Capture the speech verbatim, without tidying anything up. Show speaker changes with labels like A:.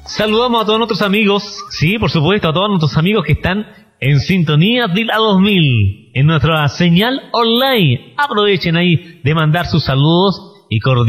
A: Saludamos a todos nuestros amigos, sí, por supuesto, a todos nuestros amigos que están en sintonía de la dos mil, en nuestra señal online. Aprovechen ahí de mandar sus saludos y cordiales